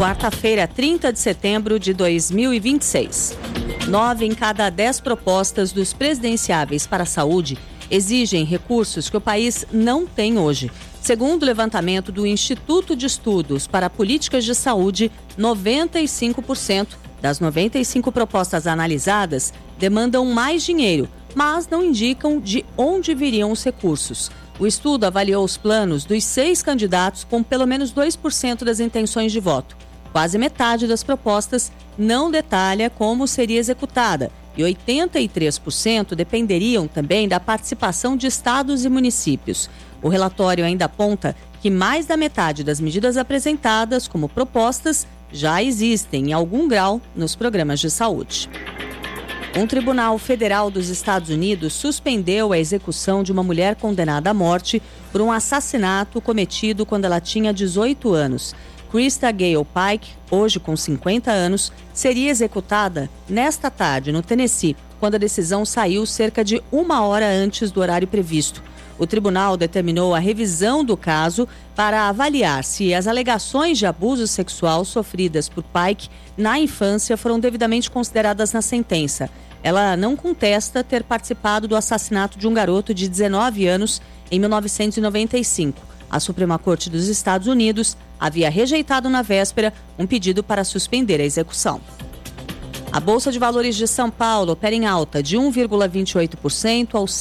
Quarta-feira, 30 de setembro de 2026. 9 em cada 10 propostas dos presidenciáveis para a saúde exigem recursos que o país não tem hoje. Segundo o levantamento do Instituto de Estudos para Políticas de Saúde, 95% das 95 propostas analisadas demandam mais dinheiro, mas não indicam de onde viriam os recursos. O estudo avaliou os planos dos 6 candidatos com pelo menos 2% das intenções de voto. Quase metade das propostas não detalha como seria executada e 83% dependeriam também da participação de estados e municípios. O relatório ainda aponta que mais da metade das medidas apresentadas como propostas já existem em algum grau nos programas de saúde. Um tribunal federal dos Estados Unidos suspendeu a execução de uma mulher condenada à morte por um assassinato cometido quando ela tinha 18 anos. Krista Gale Pike, hoje com 50 anos, seria executada nesta tarde no Tennessee, quando a decisão saiu cerca de 1 hora antes do horário previsto. O tribunal determinou a revisão do caso para avaliar se as alegações de abuso sexual sofridas por Pike na infância foram devidamente consideradas na sentença. Ela não contesta ter participado do assassinato de um garoto de 19 anos em 1995. A Suprema Corte dos Estados Unidos havia rejeitado na véspera um pedido para suspender a execução. A Bolsa de Valores de São Paulo opera em alta de 1,28% aos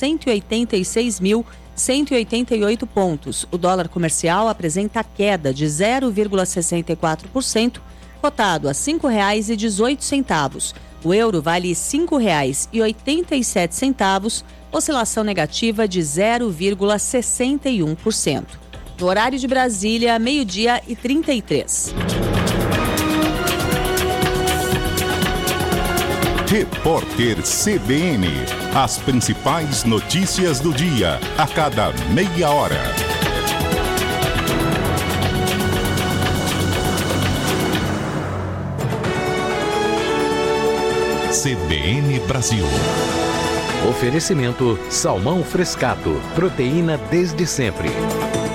186.188 pontos. O dólar comercial apresenta queda de 0,64%, cotado a R$ 5,18. O euro vale R$ 5,87, oscilação negativa de 0,61%. No horário de Brasília, 12h33. Repórter CBN. As principais notícias do dia, a cada meia hora. CBN Brasil. Oferecimento Salmão Frescato. Proteína desde sempre.